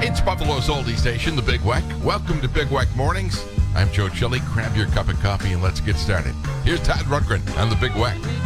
It's Buffalo's oldie station, the Big Weck. Welcome to Big Weck Mornings. I'm Joe Chili. Grab your cup of coffee and let's get started. Here's Todd Rundgren on the Big Weck.